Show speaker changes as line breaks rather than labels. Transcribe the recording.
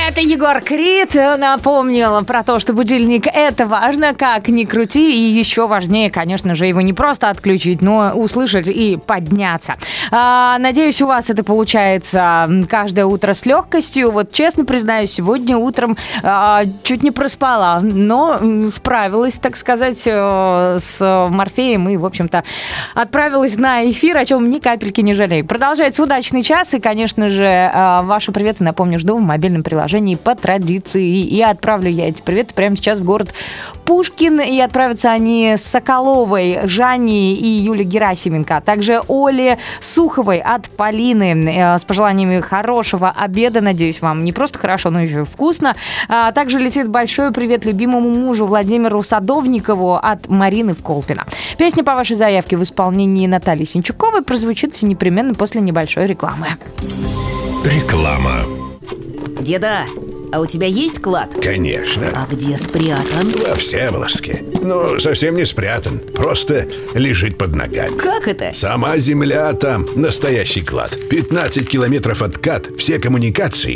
Это Егор Крид напомнил про то, что будильник — это важно, как ни крути, и еще важнее, конечно же, его не просто отключить, но услышать и подняться. Надеюсь, у вас это получается каждое утро с легкостью. Вот честно признаюсь, сегодня утром чуть не проспала, но справилась, так сказать, с Морфеем и, в общем-то, отправилась на эфир, о чем ни капельки не жалею. Продолжается удачный час, и, конечно же, ваши приветы, напомню, жду в мобильном приложении по традиции. И отправлю я эти приветы прямо сейчас в город Пушкин. И отправятся они с Соколовой, Жанни и Юли Герасименко, а также Оле Суховой от Полины с пожеланиями хорошего обеда. Надеюсь, вам не просто хорошо, но еще и вкусно. Также летит большой привет любимому мужу Владимиру Садовникову от Марины в Колпино. Песня по вашей заявке в исполнении Натальи Синчуковой прозвучит непременно после небольшой рекламы.
Реклама.
Деда, а у тебя есть клад?
Конечно.
А где спрятан?
Во Всеволожске. Ну, совсем не спрятан. Просто лежит под ногами.
Как это?
Сама земля там. Настоящий клад. 15 километров откат. Все коммуникации.